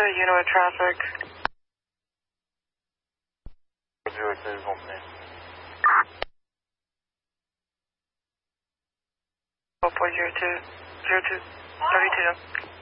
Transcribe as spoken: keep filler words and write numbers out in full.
Uno at traffic. zero two, company. four point zero two, zero two, thirty-two.